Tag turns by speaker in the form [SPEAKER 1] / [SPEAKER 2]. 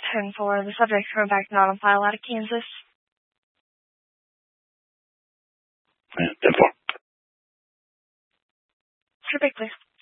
[SPEAKER 1] 10 for the subject coming back not on file out of Kansas.
[SPEAKER 2] Yeah, 10-4.
[SPEAKER 1] Sure, big please.